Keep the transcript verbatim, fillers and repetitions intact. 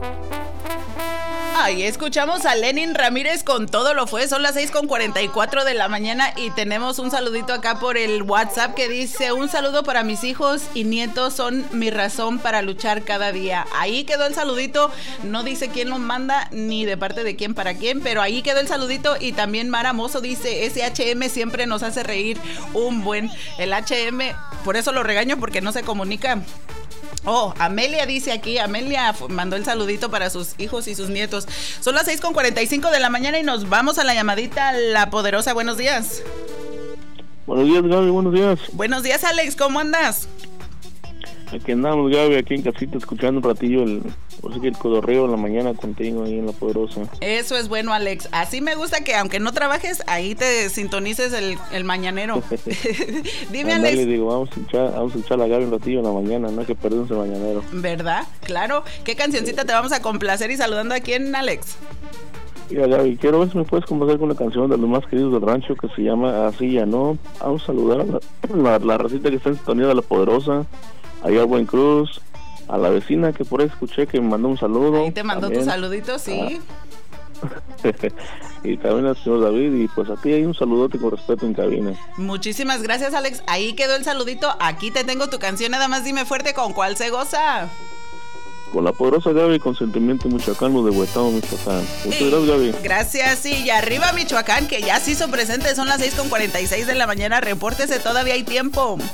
Ahí escuchamos a Lenin Ramírez con Todo lo fue. Son las seis con cuarenta y cuatro de la mañana y tenemos un saludito acá por el WhatsApp que dice: un saludo para mis hijos y nietos, son mi razón para luchar cada día. Ahí quedó el saludito, no dice quién lo manda ni de parte de quién para quién, pero ahí quedó el saludito. Y también Mara Mozo dice: ese H M siempre nos hace reír un buen. El H M, por eso lo regaño, porque no se comunica. Oh, Amelia dice aquí, Amelia mandó el saludito para sus hijos y sus nietos. Son las seis con cuarenta y cinco de la mañana y nos vamos a la llamadita La Poderosa. Buenos días. Buenos días, Gaby, buenos días. Buenos días, Alex, ¿cómo andas? Aquí andamos, Gaby, aquí en casita escuchando un ratillo el, por si que el codorreo en la mañana contigo ahí en La Poderosa. Eso es bueno, Alex. Así me gusta que aunque no trabajes, ahí te sintonices el, el mañanero. Dime, Andale, Alex. digo, vamos a echar, vamos a echar la Gaby un ratillo en la mañana, no hay que perderse el mañanero. ¿Verdad? Claro. ¿Qué cancioncita te vamos a complacer y saludando a quién, Alex? Mira, Gaby, quiero ver si me puedes complacer con una canción de los más queridos del rancho que se llama Así Ya No. Vamos a saludar a la, la, la racita que está en sintonía de La Poderosa, allá a Buen Cruz, a la vecina que por ahí escuché que me mandó un saludo. Ahí te mandó también tu saludito, sí. Ah. Y también al señor David, y pues a ti hay un saludote con respeto en cabina. Muchísimas gracias, Alex. Ahí quedó el saludito. Aquí te tengo tu canción, nada más dime fuerte con cuál se goza. Con La Poderosa, Gaby, con Sentimiento Michoacán, lo de Huetamo, Michoacán. Muchas gracias, Gaby. Gracias, sí, y arriba Michoacán, que ya se hizo presente. Son las seis con cuarenta y seis de la mañana. Repórtese, todavía hay tiempo.